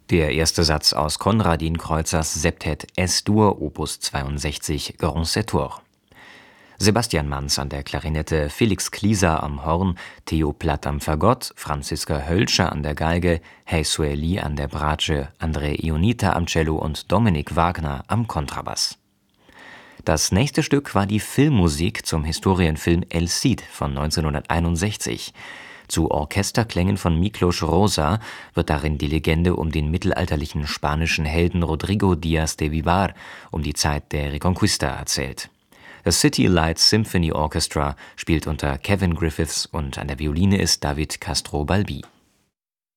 Der erste Satz aus Konradin Kreuzers Septett Es-Dur Opus 62 Grand Setor. Sebastian Manz an der Klarinette, Felix Klieser am Horn, Theo Platt am Fagott, Franziska Hölscher an der Geige, Hei-Sui Lee an der Bratsche, André Ionita am Cello und Dominik Wagner am Kontrabass. Das nächste Stück war die Filmmusik zum Historienfilm El Cid von 1961. Zu Orchesterklängen von Miklos Rozsa wird darin die Legende um den mittelalterlichen spanischen Helden Rodrigo Díaz de Vivar um die Zeit der Reconquista erzählt. Das City Lights Symphony Orchestra spielt unter Kevin Griffiths und an der Violine ist David Castro Balbi.